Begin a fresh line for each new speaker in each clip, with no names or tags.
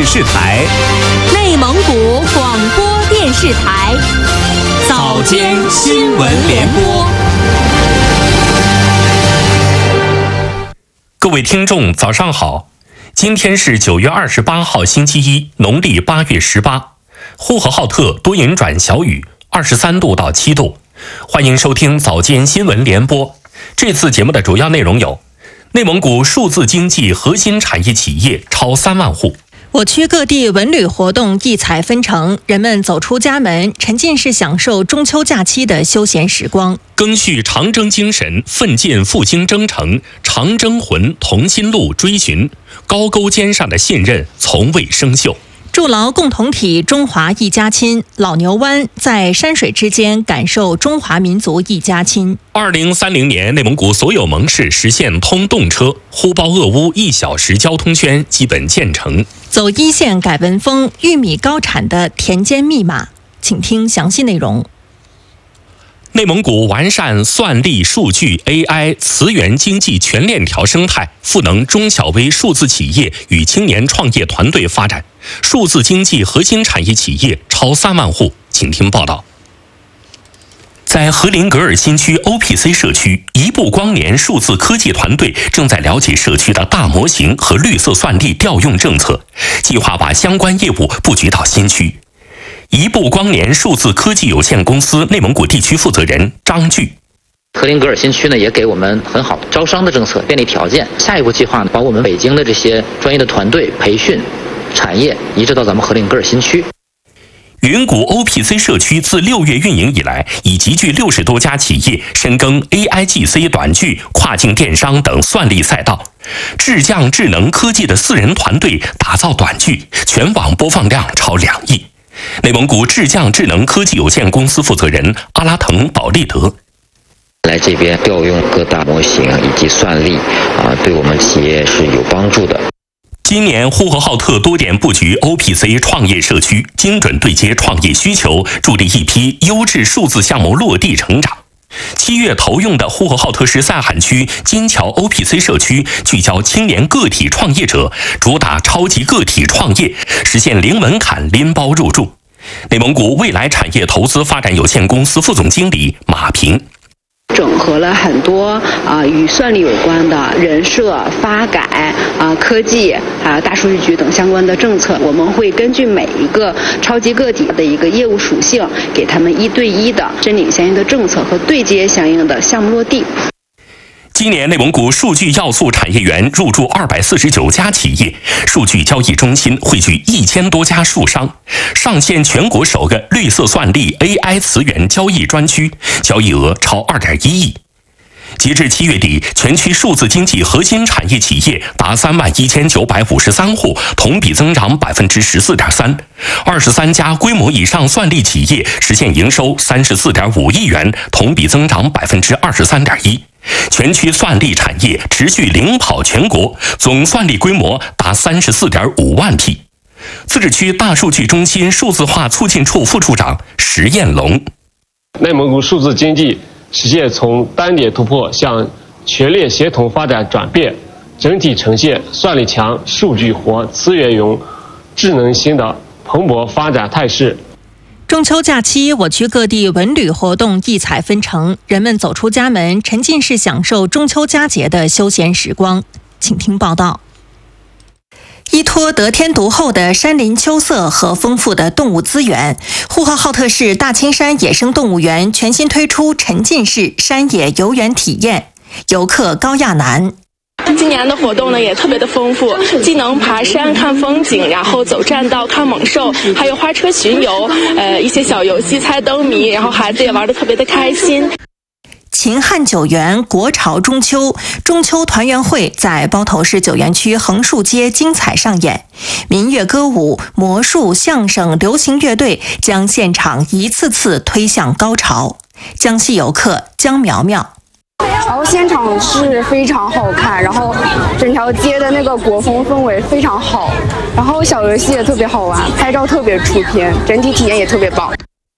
电视台、
内蒙古广播电视台
早间新闻联播。各位听众，早上好！今天是9月28号，星期一，农历8月18。呼和浩特多云转小雨，23度到7度。欢迎收听早间新闻联播。这次节目的主要内容有：内蒙古数字经济核心产业企业超3万户。
我区各地文旅活动异彩纷呈，人们走出家门，沉浸式享受中秋假期的休闲时光。
赓续长征精神，奋进复兴征程，长征魂同心路追寻，高沟肩上的信任从未生锈。
筑牢共同体，中华一家亲。老牛湾在山水之间感受中华民族一家亲。
2030年，内蒙古所有盟市实现通动车，呼包鄂乌1小时交通圈基本建成。
走一线改文风，玉米高产的田间密码，请听详细内容。
内蒙古完善算力、数据、AI、磁源经济全链条生态，赋能中小微数字企业与青年创业团队发展，数字经济核心产业企业超3万户。请听报道。在和林格尔新区 OPC 社区，一步光年数字科技团队正在了解社区的大模型和绿色算力调用政策，计划把相关业务布局到新区。一步光年数字科技有限公司内蒙古地区负责人张巨：
和林格尔新区呢，也给我们很好招商的政策便利条件。下一步计划呢，把我们北京的这些专业的团队培训、产业移植到咱们和林格尔新区。
云谷 OPC 社区自6月运营以来，已集聚60多家企业，深耕 AIGC 短剧、跨境电商等算力赛道。智匠智能科技的4人团队打造短剧，全网播放量超2亿。内蒙古智匠智能科技有限公司负责人阿拉腾保利德：
来这边调用各大模型以及算力，对我们企业是有帮助的。
今年呼和浩特多点布局 OPC 创业社区，精准对接创业需求，助力一批优质数字项目落地成长。7月投用的呼和浩特市赛罕区金桥 OPC 社区，聚焦青年个体创业者，主打超级个体创业，实现零门槛拎包入驻。内蒙古未来产业投资发展有限公司副总经理马平：
整合了很多与算力有关的人社、发改、科技、大数据局等相关的政策，我们会根据每一个超级个体的一个业务属性，给他们1对1的申领相应的政策和对接相应的项目落地。
今年内蒙古数据要素产业园入驻249家企业，数据交易中心汇聚1000多家数商，上线全国首个绿色算力 AI 磁源交易专区，交易额超2.1亿。截至7月底，全区数字经济核心产业企业达31953户，同比增长14.3%。23家规模以上算力企业实现营收34.5亿元，同比增长23.1%。全区算力产业持续领跑全国，总算力规模达34.5万匹。自治区大数据中心数字化促进处副处长石彦龙：
内蒙古数字经济实现从单点突破向全链协同发展转变，整体呈现算力强、数据活、资源勇、智能新的蓬勃发展态势。
中秋假期，我区各地文旅活动异彩纷呈，人们走出家门，沉浸式享受中秋佳节的休闲时光。请听报道。依托得天独厚的山林秋色和丰富的动物资源，呼和浩特市大青山野生动物园全新推出沉浸式山野游园体验，游客高亚楠。
今年的活动呢也特别的丰富，既能爬山看风景，然后走栈道看猛兽，还有花车巡游，一些小游戏猜灯谜，然后孩子也玩得特别的开心。
秦汉九元国潮中秋，中秋团圆会在包头市九元区横竖街精彩上演，民乐歌舞、魔术、相声、流行乐队将现场一次次推向高潮。江西游客江苗苗：
然后现场是非常好看，然后整条街的那个国风氛围非常好，然后小游戏也特别好玩，拍照特别出片，整体体验也特别棒。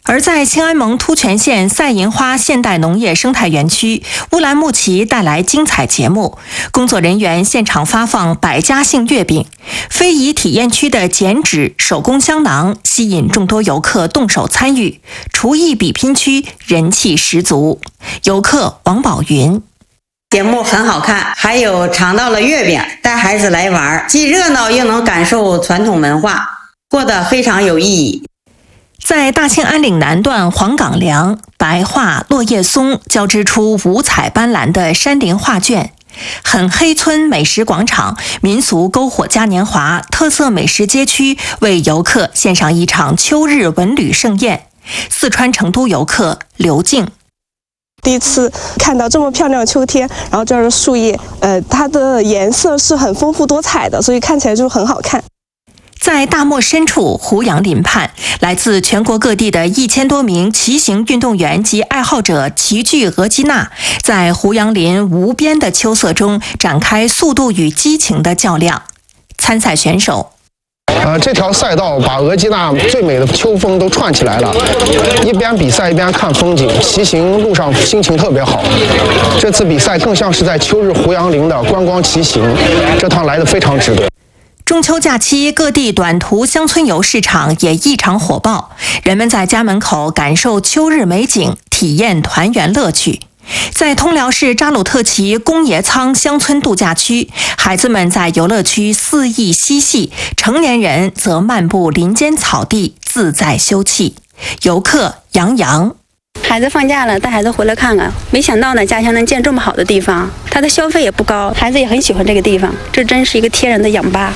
而在兴安盟突泉县赛银花现代农业生态园区，乌兰牧骑带来精彩节目，工作人员现场发放百家姓月饼，非遗体验区的剪纸、手工香囊吸引众多游客动手参与，厨艺比拼区人气十足。游客王宝云。
节目很好看，还有尝到了月饼，带孩子来玩，既热闹又能感受传统文化，过得非常有意义。
在大兴安岭南段黄岗梁，白桦、落叶松交织出五彩斑斓的山林画卷。狠黑村美食广场、民俗篝火嘉年华、特色美食街区为游客献上一场秋日文旅盛宴。四川成都游客刘静。
第一次看到这么漂亮的秋天，然后这儿的树叶，它的颜色是很丰富多彩的，所以看起来就很好看。
在大漠深处胡杨林畔，来自全国各地的1000多名骑行运动员及爱好者齐聚额济纳，在胡杨林无边的秋色中展开速度与激情的较量。参赛选手
这条赛道把额济纳最美的秋风都串起来了，一边比赛一边看风景，骑行路上心情特别好。这次比赛更像是在秋日胡杨林的观光骑行，这趟来得非常值得。
中秋假期，各地短途乡村游市场也异常火爆，人们在家门口感受秋日美景，体验团圆乐趣。在通辽市扎鲁特旗公冶仓乡村度假区，孩子们在游乐区肆意嬉戏，成年人则漫步林间草地，自在休憩。游客杨洋。
孩子放假了，带孩子回来看看，没想到呢，家乡能建这么好的地方，它的消费也不高，孩子也很喜欢这个地方，这真是一个天然的氧吧。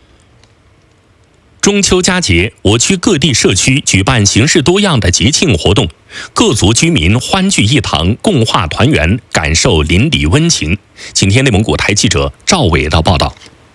中秋佳节，我区各地社区举办形式多样的节庆活动，各族居民欢聚一堂，共话团圆，感受邻里温情。今天内蒙古台记者赵伟的报道。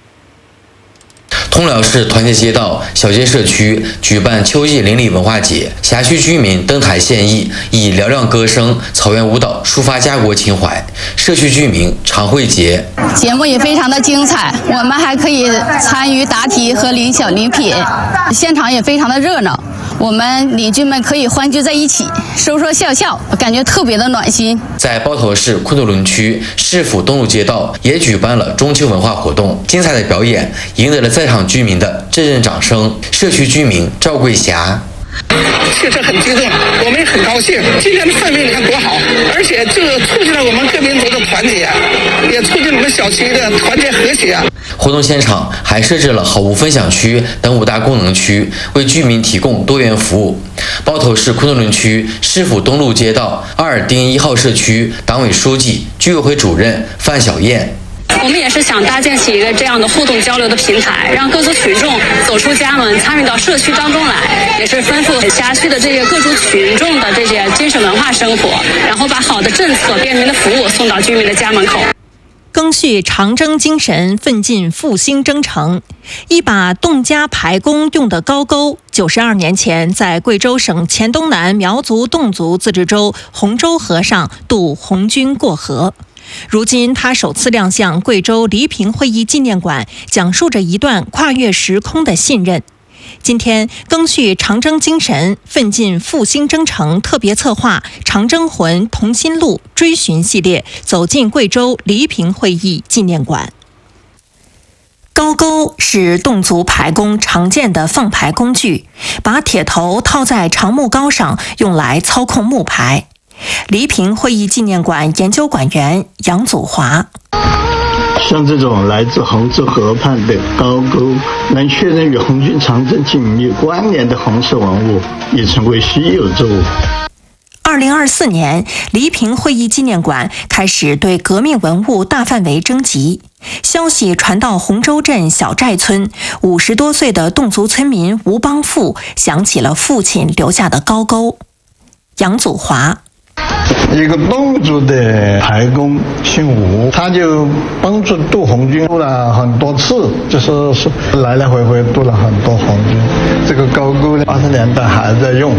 通辽市团结街道小街社区举办秋季邻里文化节，辖区居民登台献艺，以嘹亮歌声、草原舞蹈抒发家国情怀。社区居民常会节
节目也非常的精彩，我们还可以参与答题和领小礼品，现场也非常的热闹。我们邻居们可以欢聚在一起，说说笑笑，感觉特别的暖心。
在包头市昆都仑区市府东路街道也举办了中秋文化活动，精彩的表演赢得了在场居民的阵阵掌声。社区居民赵桂霞。
确实很激动，我们也很高兴。今天的氛围你看多好，而且这促进了我们各民族的团结，也促进了我们小区的团结和谐。
活动现场还设置了好物分享区等5大功能区，为居民提供多元服务。包头市昆都仑区市府东路街道阿尔丁1号社区党委书记、居委会主任范小燕。
我们也是想搭建起一个这样的互动交流的平台，让各族群众走出家门，参与到社区当中来，也是丰富辖区的这些各族群众的这些精神文化生活，然后把好的政策、便民的服务送到居民的家门口。
赓续长征精神，奋进复兴征程。一把侗家排弓用的高钩，92年前在贵州省黔东南苗族侗族自治州洪州河上渡红军过河。如今，他首次亮相贵州黎平会议纪念馆，讲述着一段跨越时空的信任。今天，赓续长征精神，奋进复兴征程特别策划“长征魂同心路”追寻系列走进贵州黎平会议纪念馆。高钩是侗族排弓常见的放排工具，把铁头套在长木篙上，用来操控木排。黎平会议纪念馆研究馆员杨祖华。
像这种来自红州河畔的高钩，能确认与红军长征紧密关联的红色文物，已成为稀有之物。
2024年，黎平会议纪念馆开始对革命文物大范围征集。消息传到洪州镇小寨村，50多岁的侗族村民吴邦富想起了父亲留下的高钩。杨祖华。
一个侗族的排弓姓吴，他就帮助渡红军渡了很多次，就是来来回回渡了很多红军。这个高钩呢，80年代还在用。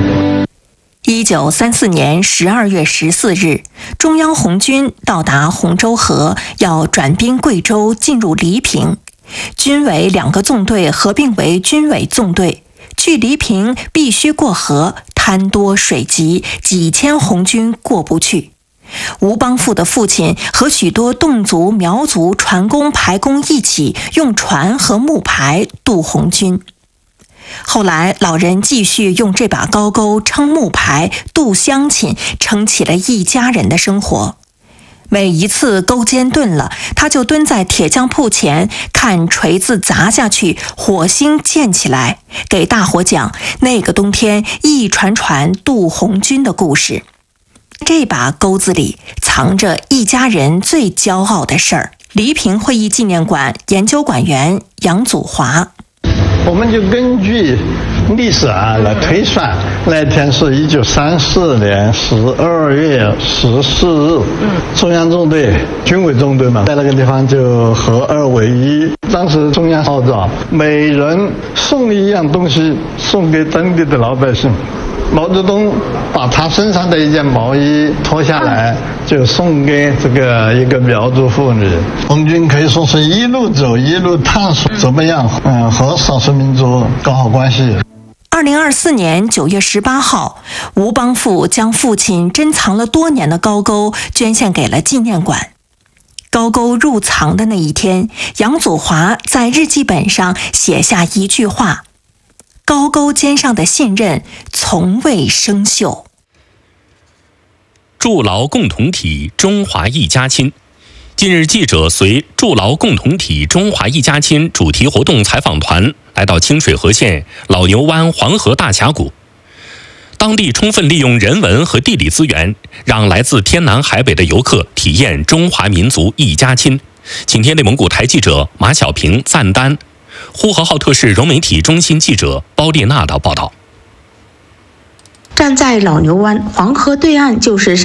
1934年12月14日，中央红军到达洪州河，要转兵贵州进入黎平。军委2个纵队合并为军委纵队，距黎平必须过河， 滩多水急，几千红军过不去。吴邦富的父亲和许多侗族、苗族船工、排工一起用船和木排渡红军。后来老人继续用这把高钩撑木排渡乡亲，撑起了一家人的生活。每一次钩尖钝了，他就蹲在铁匠铺前看锤子砸下去，火星溅起来，给大伙讲那个冬天一船船渡红军的故事。这把钩子里藏着一家人最骄傲的事儿。黎平会议纪念馆研究馆员杨祖华，
我们就根据历史来推算，那天是1934年12月14日，中央纵队军委纵队嘛，在那个地方就合二为一。当时中央号召每人送一样东西送给当地的老百姓。毛泽东把他身上的一件毛衣脱下来，就送给这个一个苗族妇女。红军可以说是一路走一路探索怎么样和少数民族搞好关系。
2024年9月18号，吴邦富将父亲珍藏了多年的高钩捐献给了纪念馆。高钩入藏的那一天，杨祖华在日记本上写下一句话：高钩肩上的信任从未生锈。
筑牢共同体，中华一家亲。近日，记者随筑牢共同体，中华一家亲主题活动采访团来到清水河县老牛湾黄河大峡谷，当地充分利用人文和地理资源，让来自天南海北的游客体验中华民族一家亲。请听内蒙古台记者马小平、赞丹，呼和浩特市融媒体中心记者包丽娜的报道。
站在老牛湾黄河对岸，就是